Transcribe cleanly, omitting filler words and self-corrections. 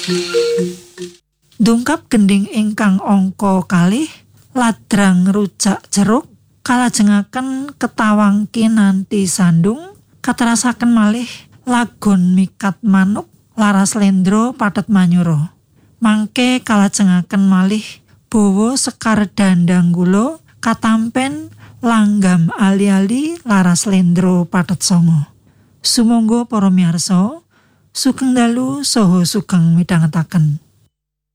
Dungkap gending ingkang angka 2 ladrang rujak jeruk kalajengaken ketawang kinanti sandung katerasaken malih lagon mikat manuk laras lendro patet manyura. Mangke kalajengaken malih bawa sekar dandang gula katampen langgam ali-ali laras lendro patet songo. Sumangga para miyarsa sugeng dalu saha sugeng midhangetaken.